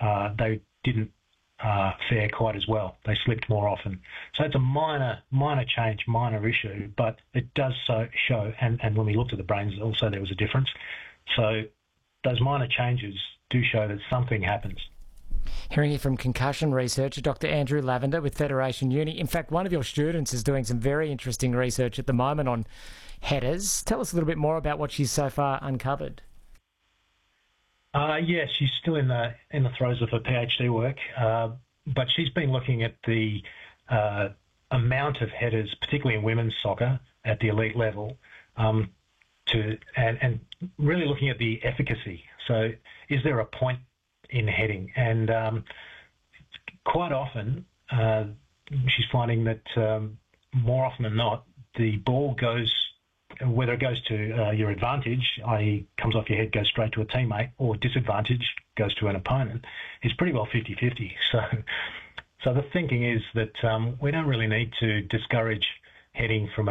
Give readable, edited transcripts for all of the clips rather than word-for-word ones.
they didn't fare quite as well. They slipped more often. So it's a minor change, minor issue, but it does show, and when we looked at the brains also there was a difference. So those minor changes do show that something happens. Hearing here from concussion researcher Dr. Andrew Lavender with Federation Uni. In fact, one of your students is doing some very interesting research at the moment on headers. Tell us a little bit more about what she's so far uncovered. Yes, she's still in the throes of her PhD work, but she's been looking at the amount of headers, particularly in women's soccer at the elite level, and really looking at the efficacy. So, is there a point in heading? And quite often, she's finding that more often than not, the ball goes, whether it goes to your advantage, i.e. comes off your head, goes straight to a teammate, or disadvantage, goes to an opponent, is pretty well 50-50. So the thinking is that we don't really need to discourage heading from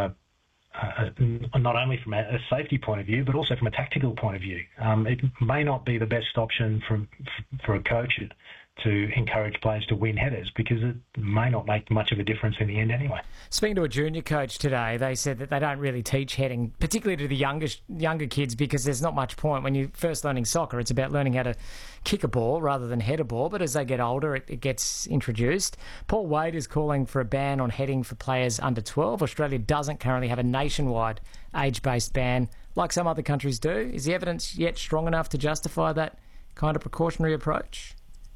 not only from a safety point of view, but also from a tactical point of view. It may not be the best option for a coach to encourage players to win headers, because it may not make much of a difference in the end anyway. Speaking to a junior coach today, they said that they don't really teach heading, particularly to the younger kids, because there's not much point. When you're first learning soccer, it's about learning how to kick a ball rather than head a ball, but as they get older, it gets introduced. Paul Wade is calling for a ban on heading for players under 12. Australia doesn't currently have a nationwide age-based ban like some other countries do. Is the evidence yet strong enough to justify that kind of precautionary approach?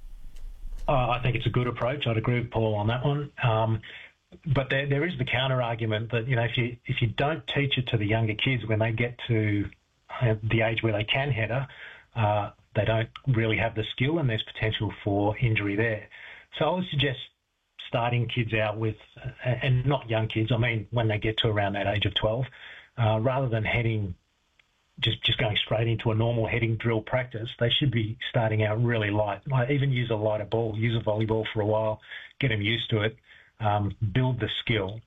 I think it's a good approach. I'd agree with Paul on that one. But there is the counter argument that, if you don't teach it to the younger kids when they get to the age where they can header, they don't really have the skill, and there's potential for injury there. So I would suggest starting kids out with, and not young kids, I mean when they get to around that age of 12, rather than heading, just going straight into a normal heading drill practice, they should be starting out really light. Like, even use a lighter ball, use a volleyball for a while, get them used to it, build the skill,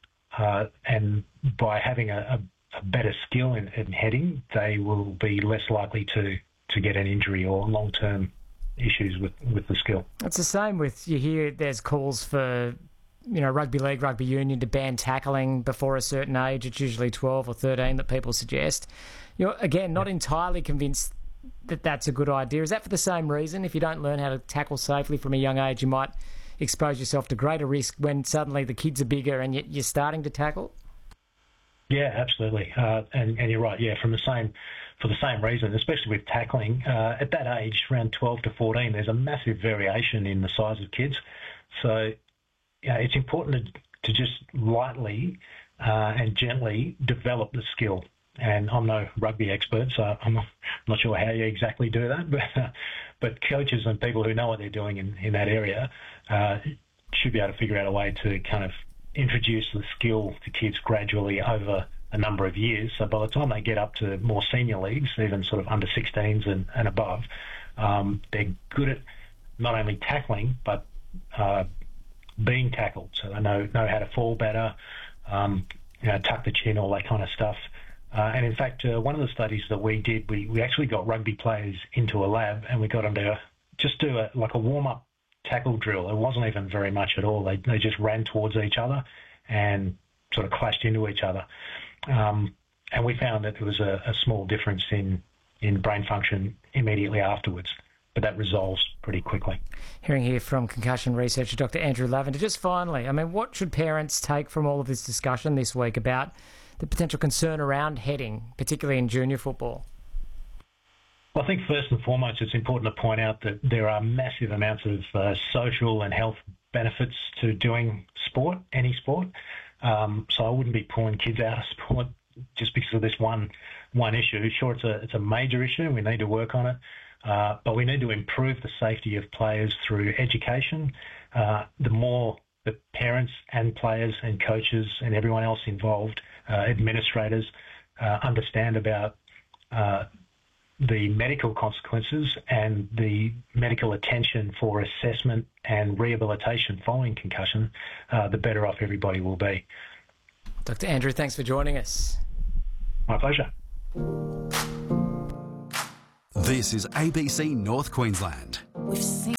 and by having a better skill in heading, they will be less likely to get an injury or long-term issues with the skill. It's the same with, you hear there's calls for, rugby league, rugby union to ban tackling before a certain age. It's usually 12 or 13 that people suggest. You're, again, not entirely convinced that that's a good idea. Is that for the same reason? If you don't learn how to tackle safely from a young age, you might expose yourself to greater risk when suddenly the kids are bigger and you're starting to tackle? Yeah, absolutely. And you're right. Yeah, for the same reason, especially with tackling. At that age, around 12 to 14, there's a massive variation in the size of kids. So it's important to just lightly and gently develop the skill. And I'm no rugby expert, so I'm not sure how you exactly do that, but coaches and people who know what they're doing in that area should be able to figure out a way to kind of introduce the skill to kids gradually over a number of years. So by the time they get up to more senior leagues, even sort of under 16s and above, they're good at not only tackling, but being tackled. So they know how to fall better, tuck the chin, all that kind of stuff. And in fact, one of the studies that we did, we actually got rugby players into a lab and we got them to just do a warm-up tackle drill. It wasn't even very much at all. They just ran towards each other and sort of clashed into each other. And we found that there was a small difference in brain function immediately afterwards, but that resolves pretty quickly. Hearing here from concussion researcher Dr. Andrew Lavender. Just finally, what should parents take from all of this discussion this week about the potential concern around heading, particularly in junior football? Well, I think first and foremost, it's important to point out that there are massive amounts of social and health benefits to doing sport, any sport. So I wouldn't be pulling kids out of sport just because of this one issue. Sure, it's a major issue. We need to work on it, but we need to improve the safety of players through education. The more the parents and players and coaches and everyone else involved, administrators, understand about the medical consequences and the medical attention for assessment and rehabilitation following concussion, the better off everybody will be. Dr. Andrew, thanks for joining us. My pleasure. This is ABC North Queensland. We've seen